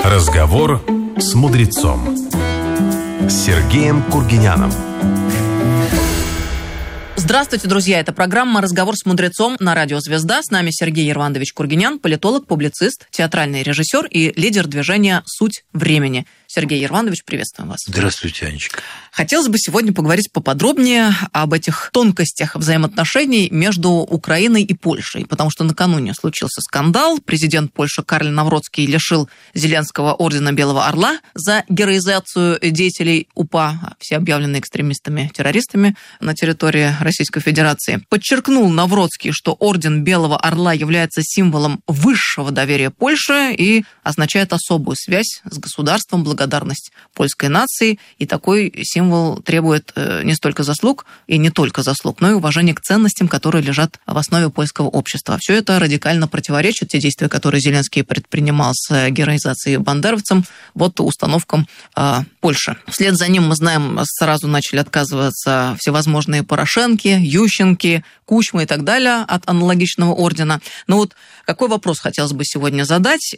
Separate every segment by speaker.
Speaker 1: Разговор с мудрецом Сергеем Кургиняном.
Speaker 2: Здравствуйте, друзья! Это программа «Разговор с мудрецом» на радио «Звезда». С нами Сергей Ервандович Кургинян, политолог, публицист, театральный режиссер и лидер движения «Суть времени». Сергей Ервандович, приветствуем вас.
Speaker 3: Здравствуйте, Анечка.
Speaker 2: Хотелось бы сегодня поговорить поподробнее об этих тонкостях взаимоотношений между Украиной и Польшей, потому что накануне случился скандал. Президент Польши Карл Навроцкий лишил Зеленского ордена Белого Орла за героизацию деятелей УПА, все объявленные экстремистами-террористами на территории Российской Федерации. Подчеркнул Навроцкий, что орден Белого Орла является символом высшего доверия Польши и означает особую связь с государством, благодарность польской нации, и такой символ требует не столько заслуг, и не только заслуг, но и уважения к ценностям, которые лежат в основе польского общества. Все это радикально противоречит те действия, которые Зеленский предпринимал с героизацией бандеровцам, вот установкам Польши. Вслед за ним, мы знаем, сразу начали отказываться всевозможные Порошенки, Ющенки, Кучмы и так далее от аналогичного ордена. Но вот какой вопрос хотелось бы сегодня задать?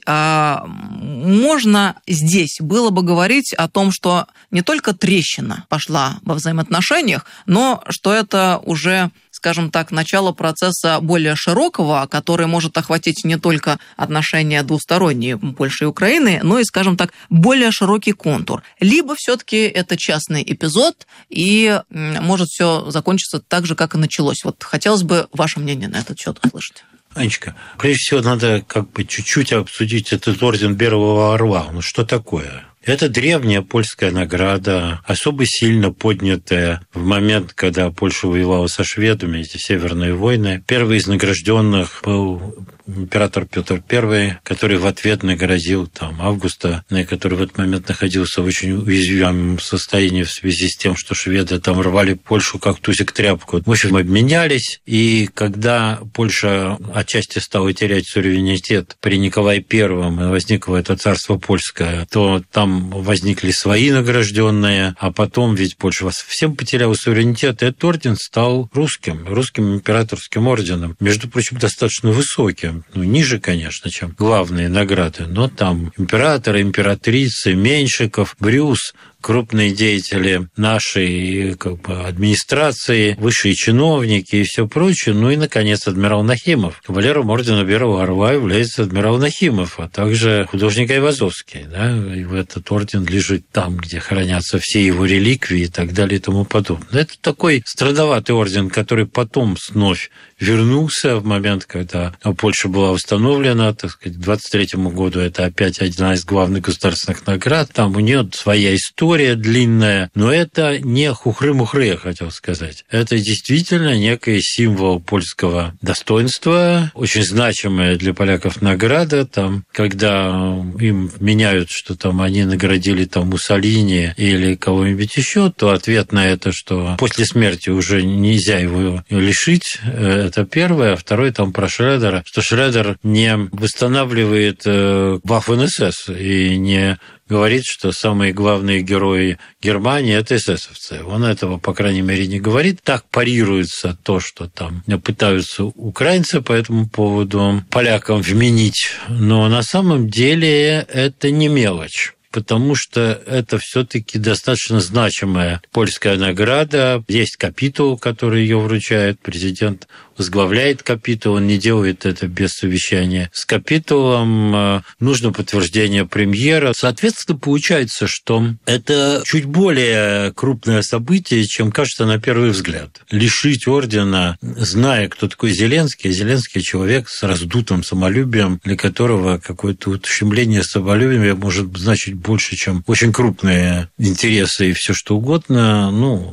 Speaker 2: Можно здесь было бы говорить о том, что не только трещина пошла во взаимоотношениях, но что это уже, скажем так, начало процесса более широкого, который может охватить не только отношения двусторонние Польши и Украины, но и, скажем так, более широкий контур. Либо все-таки это частный эпизод, и может все закончиться так же, как и началось. Вот хотелось бы ваше мнение на этот счет услышать.
Speaker 3: Анечка, прежде всего надо чуть-чуть обсудить этот орден Белого Орла. Ну что такое? Это древняя польская награда, особо сильно поднятая в момент, когда Польша воевала со шведами, эти северные войны. Первый из награжденных был император Петр I, который в ответ наградил Августа, который в этот момент находился в очень уязвимом состоянии в связи с тем, что шведы рвали Польшу как тузик тряпку. В общем, обменялись, и когда Польша отчасти стала терять суверенитет при Николае I, и возникло это царство польское, то там возникли свои награжденные, а потом ведь Польша совсем потеряла суверенитет, и этот орден стал русским императорским орденом, между прочим, достаточно высоким. Ниже, конечно, чем главные награды, но там императоры, императрицы, Меньшиков, Брюс, крупные деятели нашей администрации, высшие чиновники и все прочее. Ну и, наконец, адмирал Нахимов. Кавалером ордена Белого Орла является адмирал Нахимов, а также художник Айвазовский. Да? И этот орден лежит там, где хранятся все его реликвии и так далее и тому подобное. Это такой страдоватый орден, который потом вновь вернулся в момент, когда Польша была установлена, к 23 году. Это опять одна из главных государственных наград. Там у нее своя история длинная, но это не хухры-мухры, я хотел сказать. Это действительно некий символ польского достоинства, очень значимая для поляков награда. Когда им меняют, что они наградили Муссолини или кого-нибудь еще, то ответ на это, что после смерти уже нельзя его лишить. Это первое. А второе про Шредера, что Шредер не восстанавливает Waffen-СС и не говорит, что самые главные герои Германии – это эсэсовцы. Он этого, по крайней мере, не говорит. Так парируется то, что пытаются украинцы по этому поводу полякам вменить. Но на самом деле это не мелочь, потому что это все-таки достаточно значимая польская награда. Есть капитул, который ее вручает. Президент возглавляет капитул, он не делает это без совещания с капитулом. Нужно подтверждение премьера. Соответственно, получается, что это чуть более крупное событие, чем кажется на первый взгляд. Лишить ордена, зная, кто такой Зеленский. Зеленский человек с раздутым самолюбием, для которого какое-то ущемление самолюбия может значить больше, чем очень крупные интересы и все что угодно.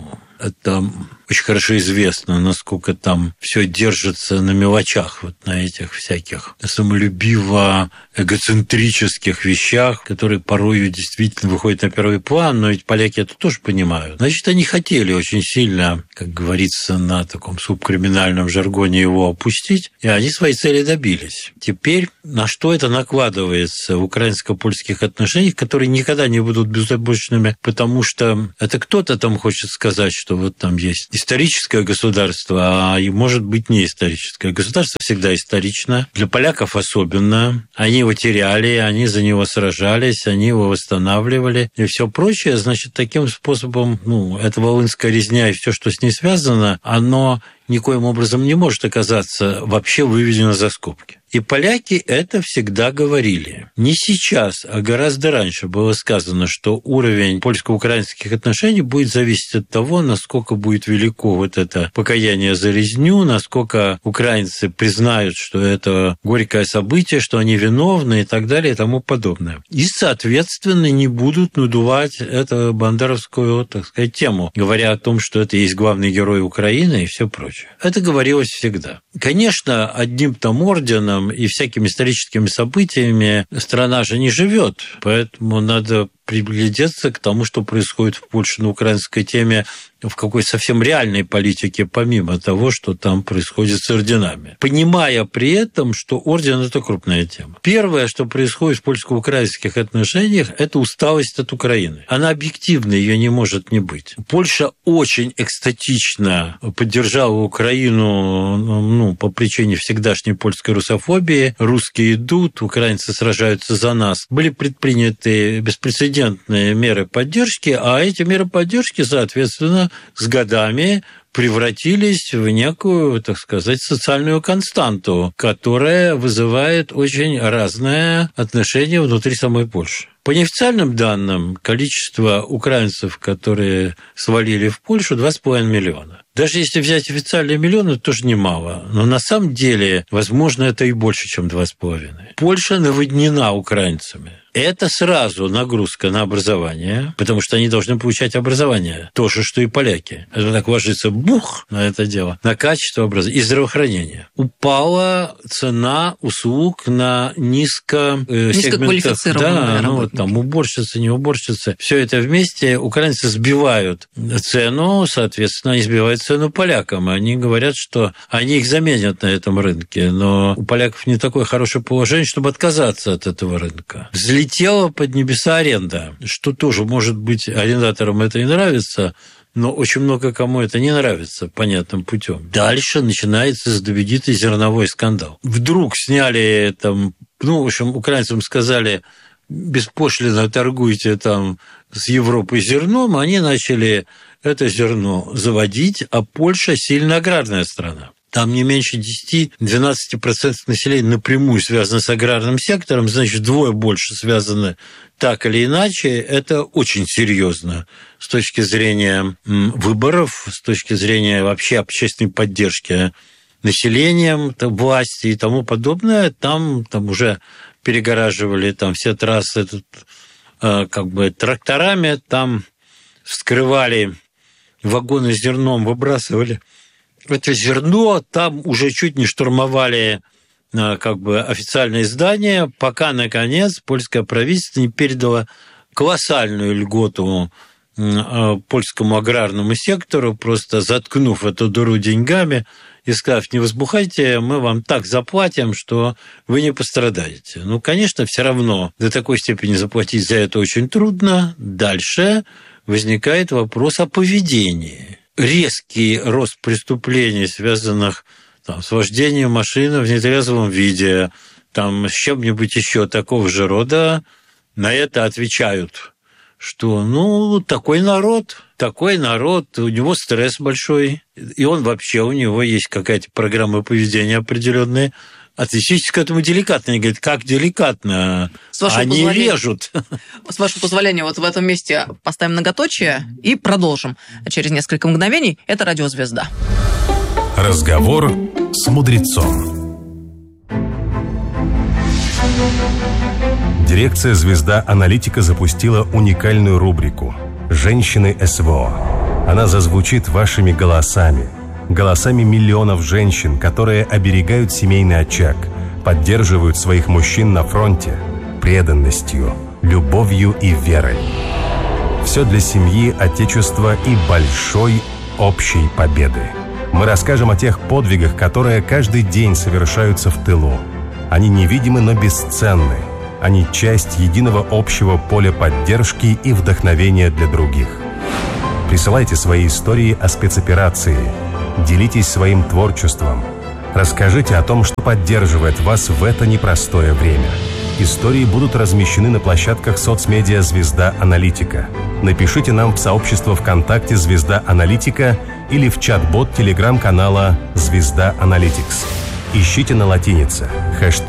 Speaker 3: Это очень хорошо известно, насколько там все держится на мелочах, на этих всяких самолюбиво-эгоцентрических вещах, которые порою действительно выходят на первый план, но ведь поляки это тоже понимают. Значит, они хотели очень сильно, как говорится на таком субкриминальном жаргоне, его опустить, и они своей цели добились. Теперь на что это накладывается в украинско-польских отношениях, которые никогда не будут безоблачными, потому что это кто-то хочет сказать, что там есть историческое государство, а может быть не историческое. Государство всегда исторично. Для поляков особенно. Они его теряли, они за него сражались, они его восстанавливали и все прочее. Значит, таким способом, эта Волынская резня и все, что с ней связано, оно никоим образом не может оказаться вообще выведено за скобки. И поляки это всегда говорили. Не сейчас, а гораздо раньше было сказано, что уровень польско-украинских отношений будет зависеть от того, насколько будет велико вот это покаяние за резню, насколько украинцы признают, что это горькое событие, что они виновны и так далее и тому подобное. И, соответственно, не будут надувать эту бандеровскую, так сказать, тему, говоря о том, что это есть главный герой Украины и все прочее. Это говорилось всегда. Конечно, одним там орденом и всякими историческими событиями страна же не живет, поэтому надо приглядеться к тому, что происходит в Польше на украинской теме, в какой совсем реальной политике, помимо того, что там происходит с орденами. Понимая при этом, что орден – это крупная тема. Первое, что происходит в польско-украинских отношениях, это усталость от Украины. Она объективна, ее не может не быть. Польша очень экстатично поддержала Украину по причине всегдашней польской русофобии. Русские идут, украинцы сражаются за нас. Были предприняты беспрецедентные меры поддержки, а эти меры поддержки, соответственно, с годами превратились в некую, так сказать, социальную константу, которая вызывает очень разное отношение внутри самой Польши. По неофициальным данным, количество украинцев, которые свалили в Польшу, 2,5 миллиона. Даже если взять официальные миллионы, это тоже немало. Но на самом деле, возможно, это и больше, чем 2,5. Польша наводнена украинцами. Это сразу нагрузка на образование, потому что они должны получать образование. То же, что и поляки. Это так ложится на это дело, на качество образования и здравоохранения. Упала цена услуг на
Speaker 2: низкоквалифицированные работники.
Speaker 3: Там уборщицы, не уборщицы. Все это вместе украинцы сбивают цену, соответственно, они сбивают цену полякам. Они говорят, что они их заменят на этом рынке, но у поляков не такое хорошее положение, чтобы отказаться от этого рынка. Взлетела под небеса аренда, что тоже, может быть, арендаторам это и нравится, но очень много кому это не нравится понятным путем. Дальше начинается знаменитый зерновой скандал. Вдруг сняли там, в общем, украинцам сказали, беспошлино торгуйте там с Европой зерном, они начали это зерно заводить, а Польша сильно аграрная страна. Там не меньше 10-12% населения напрямую связано с аграрным сектором, значит, вдвое больше связано так или иначе. Это очень серьезно с точки зрения выборов, с точки зрения вообще общественной поддержки населением, власти и тому подобное. Там уже перегораживали все трассы тракторами, там вскрывали вагоны с зерном, выбрасывали это зерно, там уже чуть не штурмовали официальные здания, пока, наконец, польское правительство не передало колоссальную льготу польскому аграрному сектору, просто заткнув эту дыру деньгами и сказав, не возбухайте, мы вам так заплатим, что вы не пострадаете. Конечно, все равно до такой степени заплатить за это очень трудно. Дальше возникает вопрос о поведении. Резкий рост преступлений, связанных с вождением машины в нетрезвом виде, с чем-нибудь еще такого же рода, на это отвечают, что такой народ, у него стресс большой, и у него есть какая-то программа поведения определенная. Отнеситесь к этому деликатно. Они говорят, как деликатно? Они режут.
Speaker 2: С вашего позволения, в этом месте поставим многоточие и продолжим. Через несколько мгновений. Это «Радиозвезда».
Speaker 1: Разговор с мудрецом. Дирекция «Звезда Аналитика» запустила уникальную рубрику «Женщины СВО». Она зазвучит вашими голосами миллионов женщин, которые оберегают семейный очаг, поддерживают своих мужчин на фронте преданностью, любовью и верой. Все для семьи, отечества и большой общей победы. Мы расскажем о тех подвигах, которые каждый день совершаются в тылу. Они невидимы, но бесценны. Они часть единого общего поля поддержки и вдохновения для других. Присылайте свои истории о спецоперации. Делитесь своим творчеством. Расскажите о том, что поддерживает вас в это непростое время. Истории будут размещены на площадках соцмедиа «Звезда Аналитика». Напишите нам в сообщество ВКонтакте «Звезда Аналитика» или в чат-бот телеграм-канала «Звезда Аналитикс». Ищите на латинице